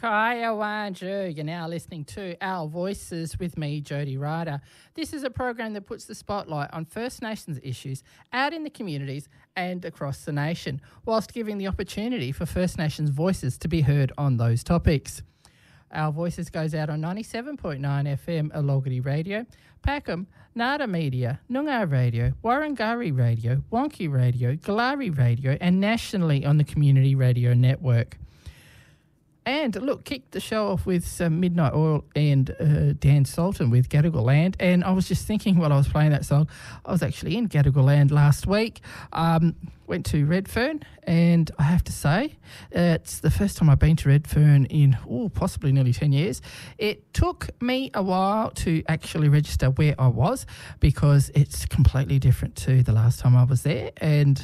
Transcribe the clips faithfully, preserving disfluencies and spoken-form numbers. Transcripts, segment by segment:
Kaya Wanju. You're now listening to Our Voices with me, Jody Ryder. This is a program that puts the spotlight on First Nations issues out in the communities and across the nation, whilst giving the opportunity for First Nations voices to be heard on those topics. Our Voices goes out on ninety-seven point nine F M Alogity Radio, Packham, Nada Media, Noongar Radio, Warrangari Radio, Wonky Radio, Galari Radio, and nationally on the Community Radio Network. And look, kicked the show off with some Midnight Oil and uh, Dan Sultan with Gadigal Land. And I was just thinking while I was playing that song, I was actually in Gadigal Land last week. Um, went to Redfern, and I have to say, uh, it's the first time I've been to Redfern in, oh, possibly nearly ten years. It took me a while to actually register where I was because it's completely different to the last time I was there. And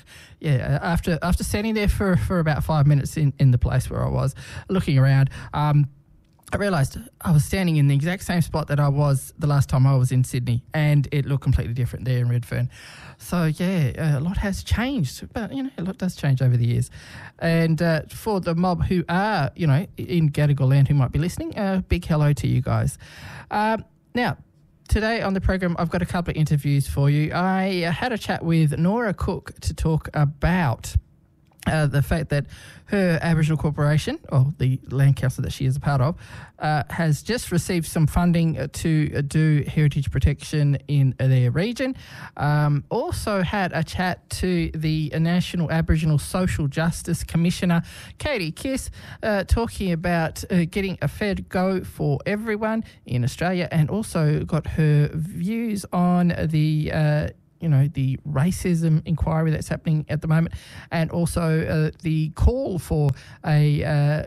yeah, after after standing there for, for about five minutes in, in the place where I was, looking around, um, I realised I was standing in the exact same spot that I was the last time I was in Sydney, and it looked completely different there in Redfern. So, yeah, a lot has changed, but, you know, a lot does change over the years. And uh, for the mob who are, you know, in Gadigal Land who might be listening, a uh, big hello to you guys. Um, now, today on the program, I've got a couple of interviews for you. I uh, had a chat with Nora Cook to talk about uh, the fact that her Aboriginal corporation, or the land council that she is a part of, uh, has just received some funding to uh, do heritage protection in their region. Um, also had a chat to the National Aboriginal Social Justice Commissioner, Katie Kiss, uh, talking about uh, getting a fair go for everyone in Australia, and also got her views on the uh, you know, the racism inquiry that's happening at the moment, and also uh, the call for a uh,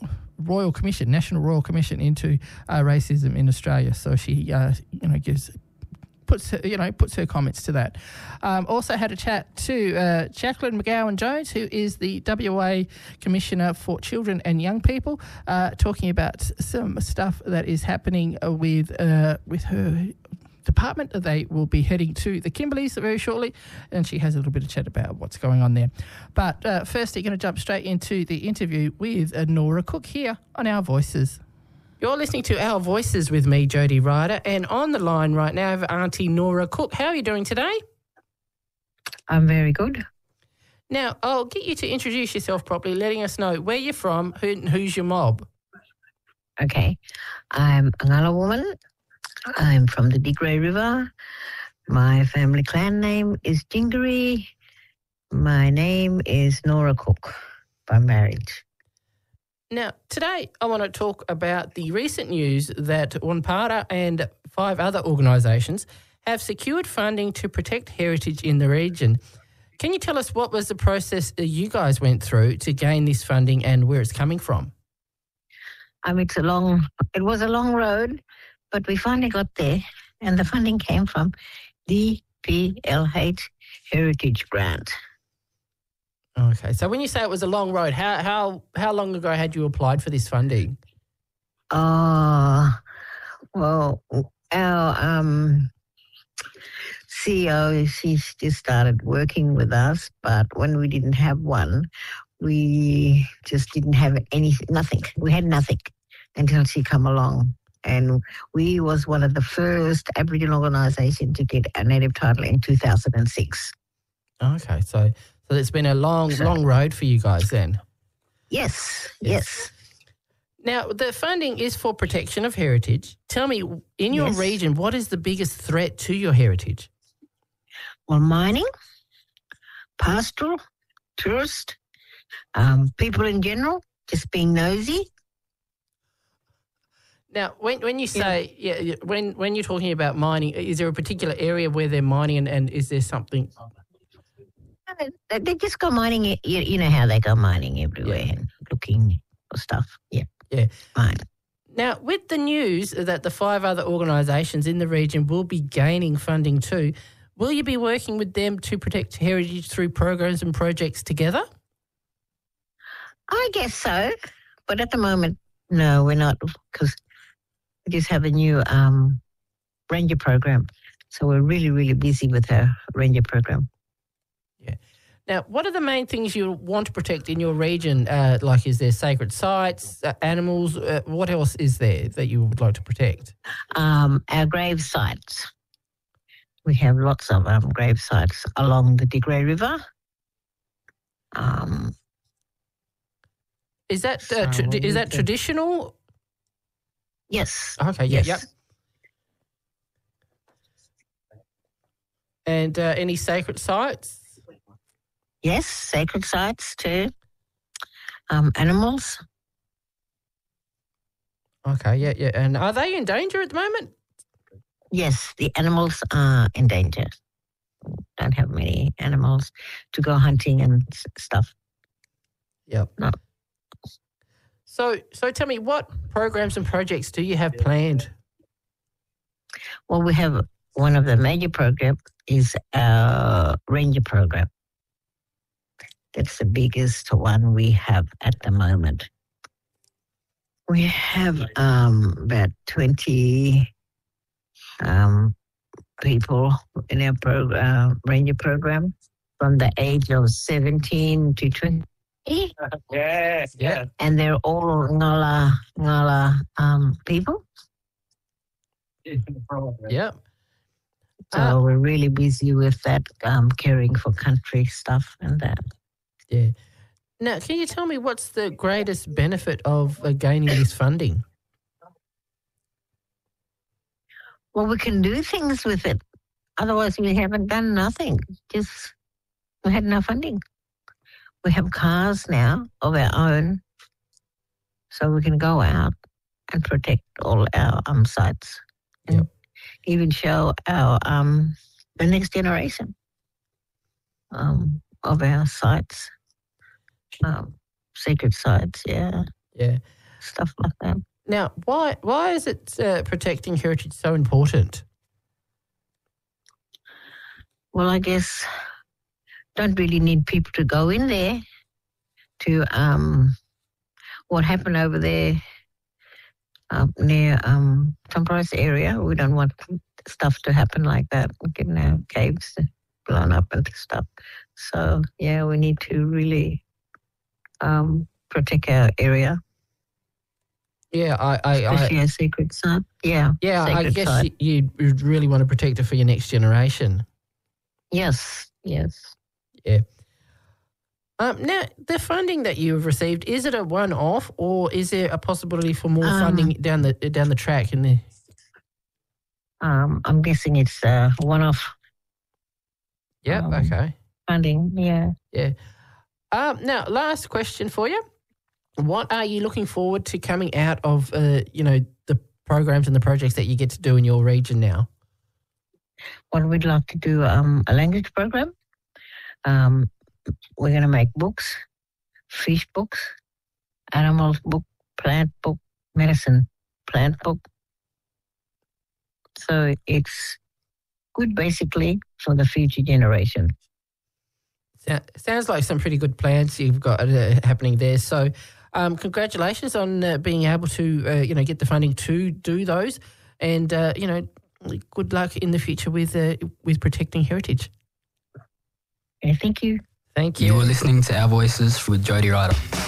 Royal Commission, National Royal Commission into uh, racism in Australia. So she, uh, you know, gives puts her, you know puts her comments to that. Um, also had a chat to uh, Jacqueline McGowan Jones, who is the W A Commissioner for Children and Young People, uh, talking about some stuff that is happening with uh, with her department. They will be heading to the Kimberleys very shortly, and she has a little bit of chat about what's going on there. But uh, first, you're going to jump straight into the interview with uh, Nora Cook here on Our Voices. You're listening to Our Voices with me, Jody Ryder, and on the line right now I have Auntie Nora Cook. How are you doing today? I'm very good. Now, I'll get you to introduce yourself properly, letting us know where you're from, who, who's your mob. Okay. I'm a Ngala woman. I'm from the Big Grey River. My family clan name is Jingaree. My name is Nora Cook by marriage. Now, today I want to talk about the recent news that Wanpara and five other organisations have secured funding to protect heritage in the region. Can you tell us what was the process you guys went through to gain this funding and where it's coming from? Um, it's a long, it was a long road, but we finally got there, and the funding came from D P L H Heritage Grant. Okay, so when you say it was a long road, how how how long ago had you applied for this funding? Uh, well, our um, C E O, she's just started working with us, but when we didn't have one, we just didn't have anything, nothing. We had nothing until she come along. And we was one of the first Aboriginal organisation to get a native title in two thousand six. Okay, so so it's been a long, so, long road for you guys then. Yes, yes. Now, the funding is for protection of heritage. Tell me, in your yes. region, what is the biggest threat to your heritage? Well, mining, pastoral, tourist, um, people in general, just being nosy. Now, when when you say yeah. yeah, when when you're talking about mining, is there a particular area where they're mining, and, and is there something? They just go mining. You, you know how they go mining everywhere yeah. and looking for stuff. Yeah, yeah. Fine. Now, with the news that the five other organisations in the region will be gaining funding too, will you be working with them to protect heritage through programs and projects together? I guess so, but at the moment, no, we're not, because we just have a new um, ranger program. So we're really, really busy with our ranger program. Yeah. Now, what are the main things you want to protect in your region? Uh, like, is there sacred sites, uh, animals? Uh, what else is there that you would like to protect? Um, our grave sites. We have lots of um, grave sites along the Digray River. Um, is that uh, so tra- is that traditional? Yes. Okay. Yeah. Yes. Yep. And uh, any sacred sites? Yes, sacred sites too. Um, animals. Okay, yeah, yeah. And are they in danger at the moment? Yes, the animals are in danger. Don't have many animals to go hunting and s- stuff. Yep. No. So, so tell me, what programs and projects do you have planned? Well, we have one of the major programs is our ranger program. That's the biggest one we have at the moment. We have um, about twenty um, people in our pro- uh, ranger program from the age of seventeen to twenty. Yes, yeah. And they're all Ngala, Ngala um, people. Yep. So Uh, we're really busy with that, um, caring for country stuff and that. Yeah. Now, can you tell me what's the greatest benefit of uh, gaining this funding? Well, we can do things with it. Otherwise, we haven't done nothing. Just, we had no funding. We have cars now of our own, so we can go out and protect all our um, sites and Yep. even show our um, the next generation um, of our sites, um, sacred sites, yeah, Yeah. stuff like that. Now, why why is it uh, protecting heritage so important? Well, I guess don't really need people to go in there to um, what happened over there up near um, Tom Price area. We don't want stuff to happen like that, getting our caves blown up and stuff. So, yeah, we need to really um, protect our area, Yeah, I, I, especially I our sacred site. Yeah, yeah, I sacred guess site. you, you really want to protect it for your next generation. Yes, yes. Yeah. Um, now, the funding that you've received, is it a one-off, or is there a possibility for more Um, funding down the down the track? In the Um, I'm guessing it's uh, one-off Yep. um, Okay. funding. Yeah. Yeah. Um, now, last question for you: what are you looking forward to coming out of? Uh, you know, the programs and the projects that you get to do in your region now. Well, we'd like to do um, a language program. Um, we're going to make books, fish books, animals book, plant book, medicine plant book. So it's good basically for the future generation. So- Sounds like some pretty good plans you've got uh, happening there. So, um, congratulations on uh, being able to, uh, you know, get the funding to do those, and uh, you know, good luck in the future with uh, with protecting heritage. Okay, thank you. Thank you. You were listening to Our Voices with Jody Ryder.